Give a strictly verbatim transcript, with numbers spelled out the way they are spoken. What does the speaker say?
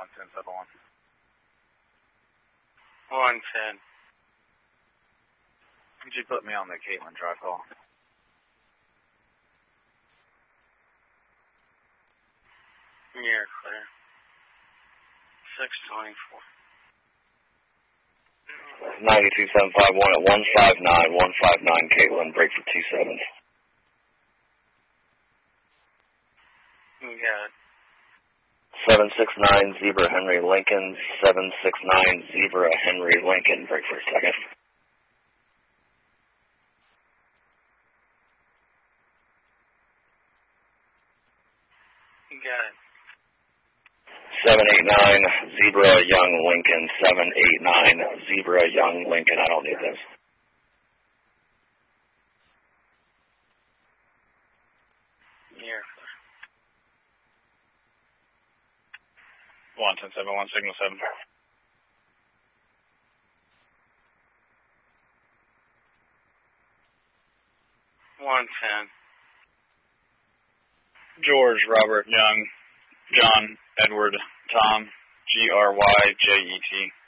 one ten seven one. one ten. Could you put me on the Caitlin dry call? You're clear. six twenty-four. ninety-two seven five one at one five nine one five nine, Caitlin, break for two sevens. You got it. seven six nine, Zebra Henry Lincoln, seven six nine, Zebra Henry Lincoln, break for a second. You got it. seven eight nine, Zebra Young Lincoln, seven eight nine, Zebra Young Lincoln, I don't need this. You're one ten seven one, signal seven. one ten. George, Robert, Young, John, Edward, Tom, G R Y J E T.